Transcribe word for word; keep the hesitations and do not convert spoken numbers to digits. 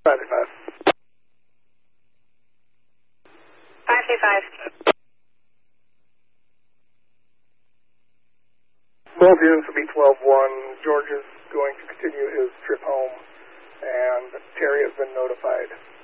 five two five. five two five. Both units will be twelve one. George is going to continue his trip home, and Terry has been notified.